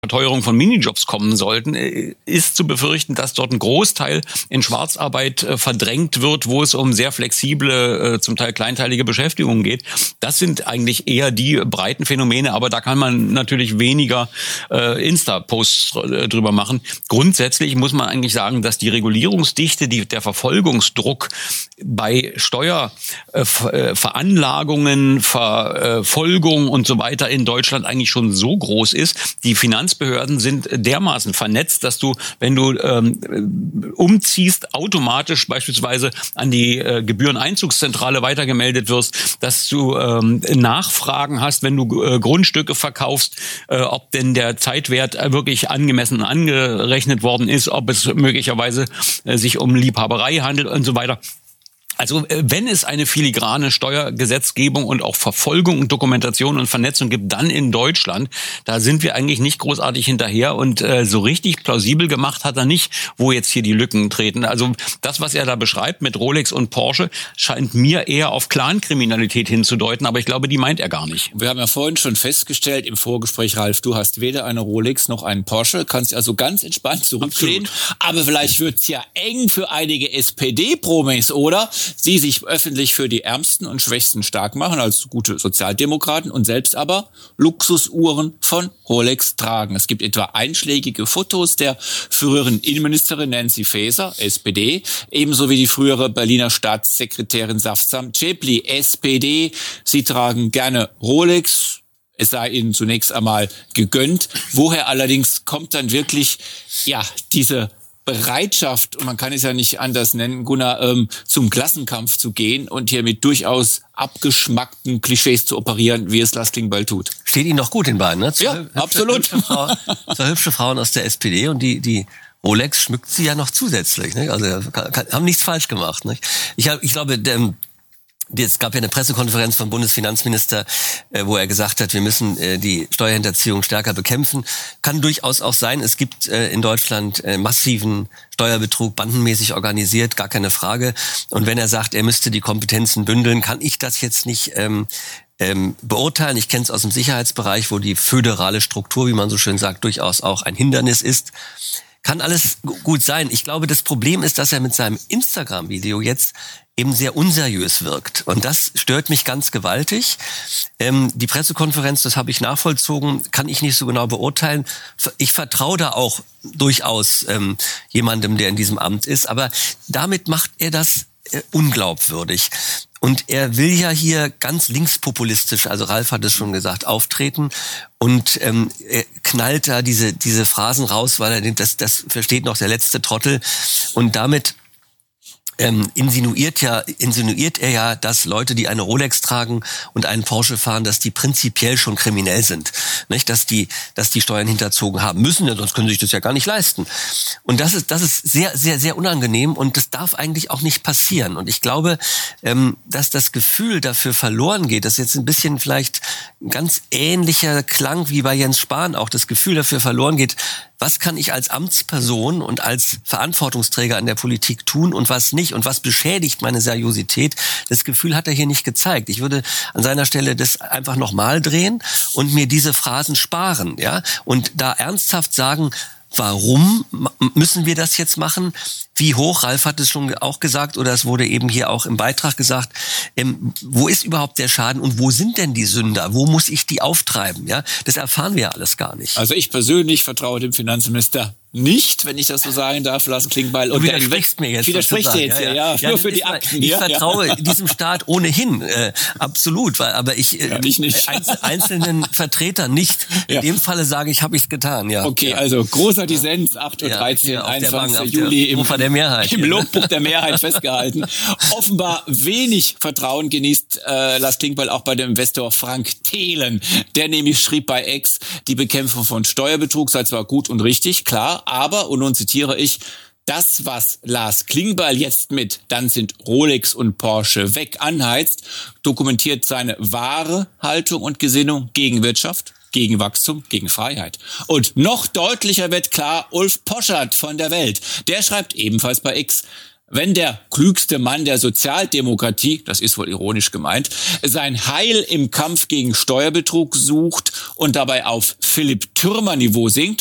Verteuerung von Minijobs kommen sollten, ist zu befürchten, dass dort ein Großteil in Schwarzarbeit verdrängt wird, wo es um sehr flexible, zum Teil kleinteilige Beschäftigungen geht. Das sind eigentlich eher die breiten Phänomene, aber da kann man natürlich weniger Insta-Posts drüber machen. Grundsätzlich muss man eigentlich sagen, dass die Regulierungsdichte, der Verfolgungsdruck bei Steuerveranlagungen, Verfolgung und so weiter in Deutschland eigentlich schon so groß ist. Die Finanzbehörden sind dermaßen vernetzt, dass du, wenn du umziehst, automatisch beispielsweise an die Gebühreneinzugszentrale weitergemeldet wirst, dass du Nachfragen hast, wenn du Grundstücke verkaufst, ob denn der Zeitwert wirklich angemessen angerechnet worden ist, ob es möglicherweise sich um Liebhaberei handelt und so weiter. Also wenn es eine filigrane Steuergesetzgebung und auch Verfolgung und Dokumentation und Vernetzung gibt, dann in Deutschland, da sind wir eigentlich nicht großartig hinterher und so richtig plausibel gemacht hat er nicht, wo jetzt hier die Lücken treten. Also das, was er da beschreibt mit Rolex und Porsche, scheint mir eher auf Clankriminalität hinzudeuten, aber ich glaube, die meint er gar nicht. Wir haben ja vorhin schon festgestellt im Vorgespräch, Ralf, du hast weder eine Rolex noch einen Porsche, kannst also ganz entspannt zurücklehnen, aber vielleicht wird's ja eng für einige SPD-Promis, oder? Sie sich öffentlich für die Ärmsten und Schwächsten stark machen, als gute Sozialdemokraten und selbst aber Luxusuhren von Rolex tragen. Es gibt etwa einschlägige Fotos der früheren Innenministerin Nancy Faeser, SPD, ebenso wie die frühere Berliner Staatssekretärin Safsam Cebli, SPD. Sie tragen gerne Rolex. Es sei ihnen zunächst einmal gegönnt. Woher allerdings kommt dann wirklich, diese Bereitschaft, und man kann es ja nicht anders nennen, Gunnar, zum Klassenkampf zu gehen und hier mit durchaus abgeschmackten Klischees zu operieren, wie es Lars Klingbeil tut? Steht Ihnen doch gut in Beinen, ne? Absolut. Zwei hübsche Frauen aus der SPD und die Rolex schmückt sie ja noch zusätzlich, ne? Also haben nichts falsch gemacht, ne? Ich glaube, es gab ja eine Pressekonferenz vom Bundesfinanzminister, wo er gesagt hat, wir müssen die Steuerhinterziehung stärker bekämpfen. Kann durchaus auch sein, es gibt in Deutschland massiven Steuerbetrug, bandenmäßig organisiert, gar keine Frage. Und wenn er sagt, er müsste die Kompetenzen bündeln, kann ich das jetzt nicht beurteilen. Ich kenne es aus dem Sicherheitsbereich, wo die föderale Struktur, wie man so schön sagt, durchaus auch ein Hindernis ist. Kann alles gut sein. Ich glaube, das Problem ist, dass er mit seinem Instagram-Video jetzt eben sehr unseriös wirkt. Und das stört mich ganz gewaltig. Die Pressekonferenz, das habe ich nachvollzogen, kann ich nicht so genau beurteilen. Ich vertraue da auch durchaus jemandem, der in diesem Amt ist. Aber damit macht er das unglaubwürdig. Und er will ja hier ganz linkspopulistisch, also Ralf hat es schon gesagt, auftreten und er knallt da diese Phrasen raus, weil er denkt, das versteht noch der letzte Trottel. Und damit insinuiert er ja, dass Leute, die eine Rolex tragen und einen Porsche fahren, dass die prinzipiell schon kriminell sind, nicht? Dass die Steuern hinterzogen haben müssen, ja, sonst können sie sich das ja gar nicht leisten. Und das ist sehr, sehr, sehr unangenehm und das darf eigentlich auch nicht passieren. Und ich glaube, dass das Gefühl dafür verloren geht, das ist jetzt ein bisschen vielleicht ein ganz ähnlicher Klang wie bei Jens Spahn auch, das Gefühl dafür verloren geht, was kann ich als Amtsperson und als Verantwortungsträger in der Politik tun und was nicht und was beschädigt meine Seriosität? Das Gefühl hat er hier nicht gezeigt. Ich würde an seiner Stelle das einfach nochmal drehen und mir diese Phrasen sparen, ja? Und da ernsthaft sagen, warum müssen wir das jetzt machen? Wie hoch? Ralf hat es schon auch gesagt, oder es wurde eben hier auch im Beitrag gesagt, wo ist überhaupt der Schaden und wo sind denn die Sünder? Wo muss ich die auftreiben? Ja, das erfahren wir alles gar nicht. Also ich persönlich vertraue dem Finanzminister nicht, wenn ich das so sagen darf, Lars Klingbeil. Und du widersprichst mir jetzt. Widerspricht dir jetzt, ja, nur für die Akten. Ich vertraue diesem Staat ohnehin, absolut, aber ich nicht. Einzelnen Vertretern nicht. In dem Falle sage ich, habe ich es getan, ja. Okay, also großer Dissens, 8.13 Uhr, 21. Juli im Logbuch der Mehrheit festgehalten. Offenbar wenig Vertrauen genießt Lars Klingbeil auch bei dem Investor Frank Thelen. Der nämlich schrieb bei X, die Bekämpfung von Steuerbetrug sei zwar gut und richtig, klar, aber, und nun zitiere ich, das, was Lars Klingbeil jetzt mit "dann sind Rolex und Porsche weg" anheizt, dokumentiert seine wahre Haltung und Gesinnung gegen Wirtschaft, gegen Wachstum, gegen Freiheit. Und noch deutlicher wird klar Ulf Poschardt von der Welt. Der schreibt ebenfalls bei X, wenn der klügste Mann der Sozialdemokratie, das ist wohl ironisch gemeint, sein Heil im Kampf gegen Steuerbetrug sucht und dabei auf Philipp Thürmer Niveau singt,